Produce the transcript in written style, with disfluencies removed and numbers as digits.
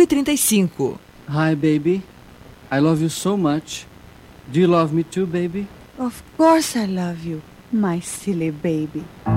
9h35. Hi, baby. I love you so much. Do you love me too, baby? Of course I love you, my silly baby.